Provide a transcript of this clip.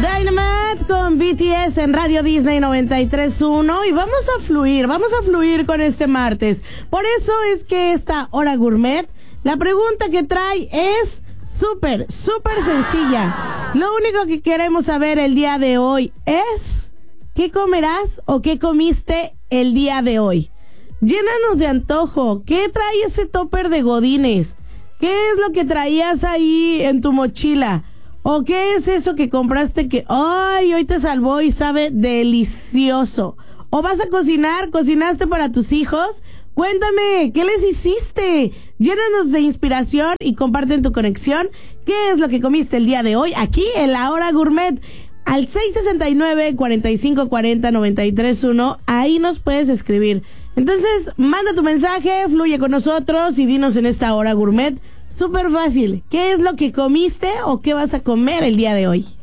Dynamite con BTS en Radio Disney 93.1 y vamos a fluir con este martes. Por eso es que esta hora gourmet, la pregunta que trae es súper sencilla. Lo único que queremos saber el día de hoy es ¿qué comerás o qué comiste el día de hoy? Llénanos de antojo. ¿Qué trae ese topper de godines? ¿Qué es lo que traías ahí en tu mochila? ¿O qué es eso que compraste que, ay, hoy te salvó y sabe delicioso? ¿O vas a cocinar? ¿Cocinaste para tus hijos? Cuéntame, ¿qué les hiciste? Llénanos de inspiración y comparte en tu conexión qué es lo que comiste el día de hoy aquí en La Hora Gourmet. Al 669-4540-931, ahí nos puedes escribir. Entonces, manda tu mensaje, fluye con nosotros y dinos en esta Hora Gourmet. Súper fácil. ¿Qué es lo que comiste o qué vas a comer el día de hoy?